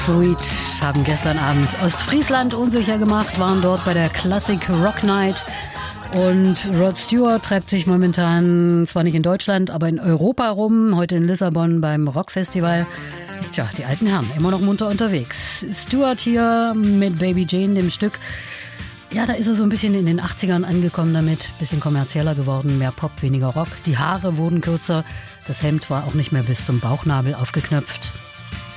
Sweet haben gestern Abend Ostfriesland unsicher gemacht, waren dort bei der Classic Rock Night. Und Rod Stewart treibt sich momentan zwar nicht in Deutschland, aber in Europa rum. Heute in Lissabon beim Rockfestival. Tja, die alten Herren, immer noch munter unterwegs. Stewart hier mit Baby Jane, dem Stück. Ja, da ist er so ein bisschen in den 80ern angekommen damit. Bisschen kommerzieller geworden, mehr Pop, weniger Rock. Die Haare wurden kürzer. Das Hemd war auch nicht mehr bis zum Bauchnabel aufgeknöpft.